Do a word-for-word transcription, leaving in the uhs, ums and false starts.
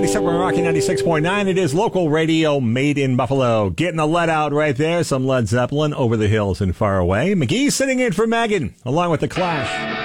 ninety-seven Rocky ninety-six point nine. It is local radio made in Buffalo. Getting the let out right there. Some Led Zeppelin, Over the Hills and Far Away. McGee sitting in for Megan, along with The Clash.